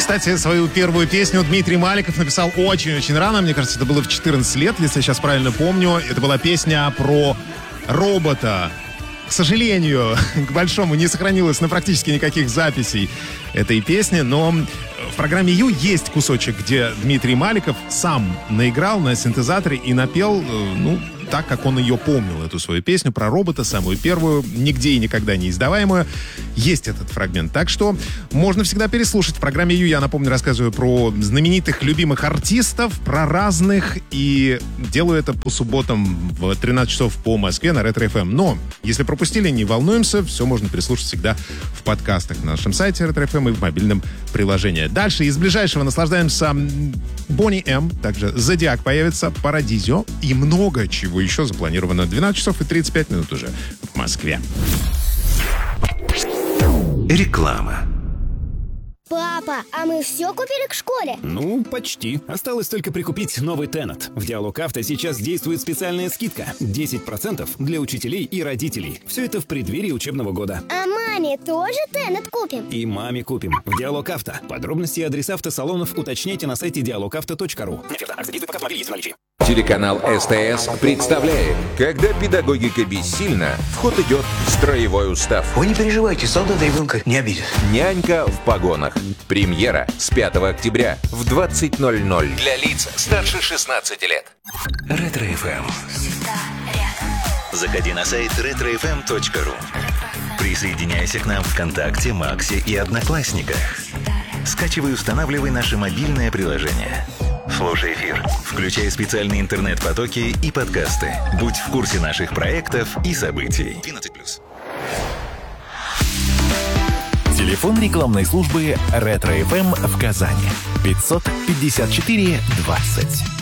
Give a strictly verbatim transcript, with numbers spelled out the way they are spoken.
Кстати, свою первую песню Дмитрий Маликов написал очень-очень рано. Мне кажется, это было в четырнадцать лет, если я сейчас правильно помню. Это была песня про робота. К сожалению, к большому, не сохранилось на практически никаких записей этой песни, но в программе Ю есть кусочек, где Дмитрий Маликов сам наиграл на синтезаторе и напел, ну, так, как он ее помнил, эту свою песню про робота, самую первую, нигде и никогда не издаваемую. Есть этот фрагмент. Так что можно всегда переслушать. В программе Ю, я напомню, рассказываю про знаменитых, любимых артистов, про разных, и делаю это по субботам в тринадцать часов по Москве на Ретро эф эм. Но, если пропустили, не волнуемся, все можно переслушать всегда в подкастах на нашем сайте Ретро эф эм и в мобильном приложении. Дальше из ближайшего наслаждаемся Бонни М, также Зодиак появится, Парадизио и много чего еще запланировано. двенадцать часов и тридцать пять минут уже в Москве. Реклама. Папа, а мы все купили к школе? Ну, почти. Осталось только прикупить новый Тенет. В Диалог Авто сейчас действует специальная скидка. десять процентов для учителей и родителей. Все это в преддверии учебного года. А маме тоже Тенет купим? И маме купим. В Диалог Авто. Подробности и адреса автосалонов уточняйте на сайте диалог авто точка ру. Телеканал СТС представляет, когда педагогика бессильна, в ход идет строевой устав. Вы не переживайте, солдата ребенка не обидит. Нянька в погонах. Премьера с пятого октября в двадцать ноль ноль для лиц старше шестнадцати лет. Ретро эф эм. Заходи на сайт ретро эф эм точка ру. Присоединяйся к нам в ВКонтакте, Максе и Одноклассниках. Скачивай и устанавливай наше мобильное приложение. Слушай эфир, включай специальные интернет-потоки и подкасты. Будь в курсе наших проектов и событий. двенадцать плюс. Телефон рекламной службы Ретро эф эм в Казани. пятьсот пятьдесят четыре двадцать.